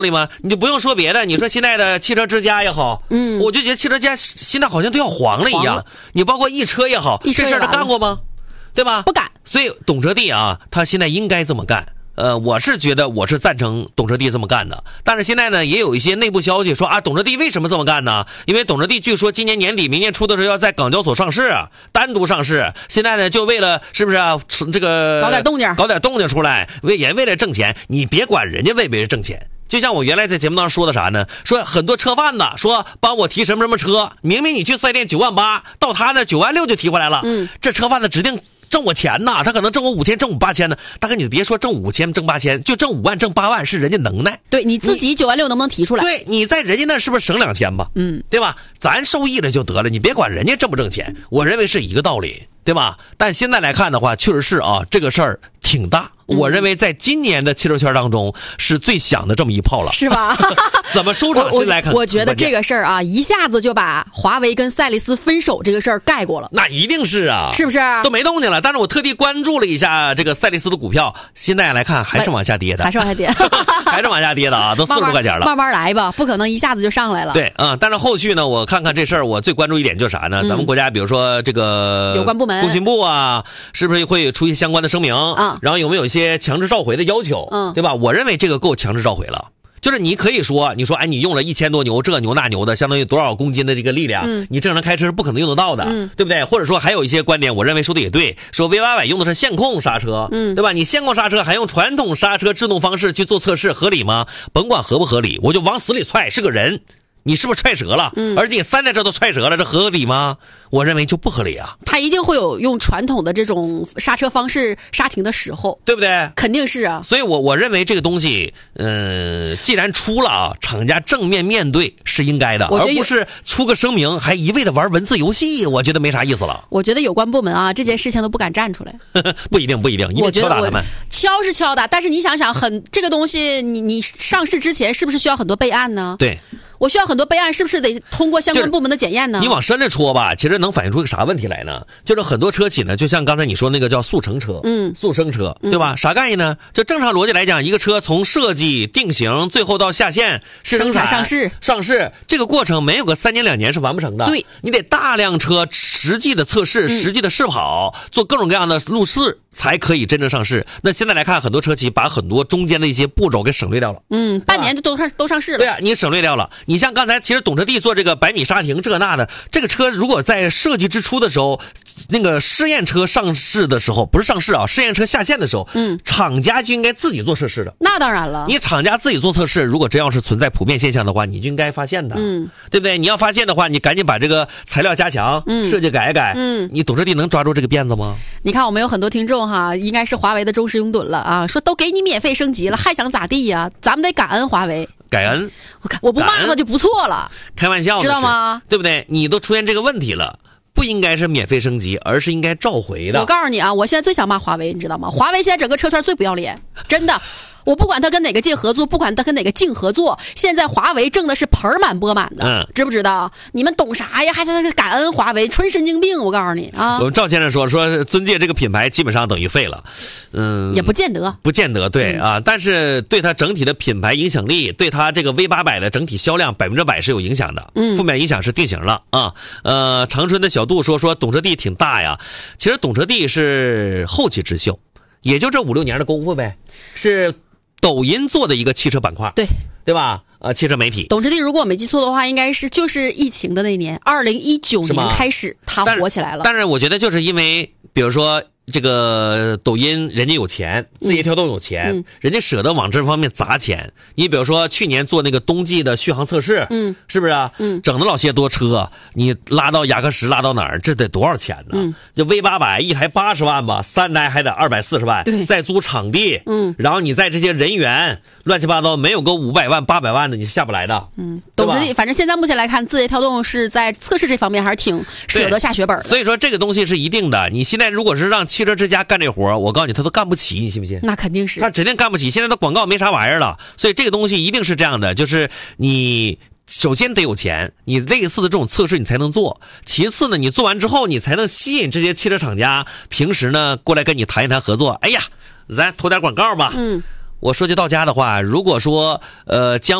理吗？你就不用说别的，你说现在的汽车之家也好，我就觉得汽车之家现在好像都要黄了一样。你包括易车也好，这事儿他干过吗？对吧？ 不敢。 所以董车帝啊，他现在应该这么干。我是觉得我是赞成董车帝这么干的，但是现在呢，也有一些内部消息说啊，董车帝为什么这么干呢？因为董车帝据说今年年底、明年初的时候要在港交所上市，单独上市。现在呢，就为了是不是啊，这个搞点动静出来，为了挣钱。你别管人家为不为挣钱。就像我原来在节目当中说的啥呢？说很多车贩子说帮我提什么什么车，明明你去4 S店98000，到他那96000就提回来了。这车贩子指定挣我钱呐，他可能挣我5000，挣我8000呢。大哥，你别说挣5000，挣8000，就挣5万，挣8万是人家能耐。 对，你自己96000能不能提出来？ 对，你在人家那是不是省2000吧？对吧？咱受益了就得了，你别管人家挣不挣钱，我认为是一个道理，对吧？但现在来看的话，确实是啊，这个事儿挺大。我认为在今年的汽车圈当中是最响的这么一炮了， 是吧？ 怎么收场？现在来看， 我觉得这个事儿啊，一下子就把华为跟赛力斯分手这个事儿盖过了。 那一定是啊， 是不是都没动静了？但是我特地关注了一下这个赛力斯的股票，现在来看还是往下跌的， 还是往下跌， 还是往下跌的啊，都40多块钱了。 慢慢来吧，不可能一下子就上来了。 对，但是后续呢，我看看这事儿，我最关注一点就是啥呢？咱们国家比如说这个有关部门， 工信部啊，是不是会出一些相关的声明？然后有没有一些强制召回的要求？对吧？我认为这个够强制召回了。就是你可以说，你说哎，你用了1000多牛，这牛那牛的，相当于多少公斤的这个力量，你正常开车是不可能用得到的，对不对？或者说还有一些观点，我认为说的也对，说 V800用的是线控刹车，对吧？你线控刹车还用传统刹车制动方式去做测试，合理吗？甭管合不合理，我就往死里踹，是个人。你是不是踹折了？而且你3台车都踹折了，这合理吗？我认为就不合理啊。 他一定会有用传统的这种刹车方式刹停的时候， 对不对？ 肯定是啊。 所以我认为这个东西，既然出了啊，厂家正面面对是应该的，而不是出个声明还一味的玩文字游戏，我觉得没啥意思了。 我觉得有关部门啊，这件事情都不敢站出来。 不一定，因为敲打他们。 敲是敲打，但是你想想，这个东西，你上市之前是不是需要很多备案呢？ 对。 我需要很多备案，是不是得通过相关部门的检验呢？ 你往深了戳吧，其实能反映出个啥问题来呢？就是很多车企呢，就像刚才你说那个叫速成车，速生车，对吧？啥概念呢？就正常逻辑来讲，一个车从设计、定型，最后到下线、生产、上市，这个过程没有个3年2年是完不成的。 对， 你得大量车实际的测试、实际的试跑，做各种各样的路试，才可以真正上市。那现在来看，很多车企把很多中间的一些步骤给省略掉了。 半年就都上市了。 对啊，你省略掉了。你像刚才其实董车帝做这个100米刹停这那的，这个车如果在设计之初的时候，那个试验车上市的时候，不是上市啊，试验车下线的时候，厂家就应该自己做测试的。 那当然了， 你厂家自己做测试，如果真要是存在普遍现象的话，你就应该发现的，对不对？你要发现的话，你赶紧把这个材料加强，设计改一改，你董车帝能抓住这个辫子吗？ 你看我们有很多听众哈，应该是华为的忠实拥趸了啊，说都给你免费升级了，还想咋地呀？咱们得感恩华为。 感恩， 我不骂他就不错了。 开玩笑， 知道吗？ 对不对？你都出现这个问题了，不应该是免费升级，而是应该召回的。 我告诉你啊，我现在最想骂华为，你知道吗？华为现在整个车圈最不要脸，真的。我不管他跟哪个界合作，不管他跟哪个竞合作，现在华为挣的是盆满钵满的，知不知道？你们懂啥呀？还在感恩华为，纯神经病！我告诉你啊。 我们赵先生说尊戒这个品牌基本上等于废了， 也不见得， 对啊，但是对它整体的品牌影响力，对它这个 V800的整体销量100%是有影响的，负面影响是定型了啊。长春的小杜说董车帝挺大呀，其实董车帝是后起之秀，也就这5、6年的功夫呗，是抖音做的一个汽车板块，对吧？汽车媒体。 董车帝如果我没记错的话，应该是就是疫情的那年，2019年开始他火起来了。 但是我觉得就是因为，比如说这个抖音人家有钱，字节跳动有钱，人家舍得往这方面砸钱。你比如说去年做那个冬季的续航测试，是不是啊？整了老些多车，你拉到雅克什，拉到哪儿，这得多少钱呢？就 V800一台80万吧，3台还得240万，再租场地，然后你在这些人员乱七八糟，没有个500万800万的，你是下不来的。 董车帝，反正现在目前来看，字节跳动是在测试这方面还是挺舍得下血本的。 所以说这个东西是一定的，你现在如果是让汽车之家干这活，我告诉你，他都干不起，你信不信？ 那肯定是， 他指定干不起。现在的广告没啥玩意儿了，所以这个东西一定是这样的，就是你首先得有钱，你类似的这种测试你才能做。其次呢，你做完之后，你才能吸引这些汽车厂家平时呢过来跟你谈一谈合作。哎呀，咱投点广告吧。 我说句到家的话，如果说将